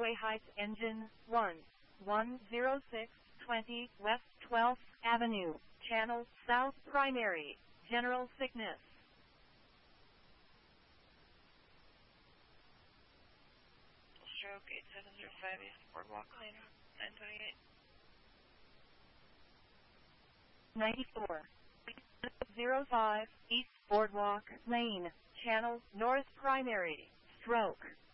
Highway Heights, engine 10620 West 12th Avenue, channel south primary, general sickness. Stroke 8705 East Boardwalk Lane, 928. 9405 East Boardwalk Lane, channel north primary, stroke.